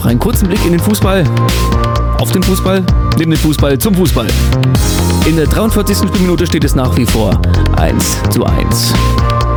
einen kurzen Blick in den Fußball. Auf den Fußball, neben den Fußball, zum Fußball. In der 43. Spielminute steht es nach wie vor 1:1.